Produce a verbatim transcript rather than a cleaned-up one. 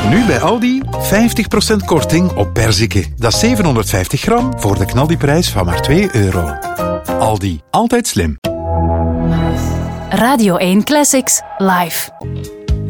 Nu bij Aldi vijftig procent korting op perziken. Dat is zevenhonderdvijftig gram voor de knaldiprijs van maar twee euro. Aldi, altijd slim. Radio één Classics live.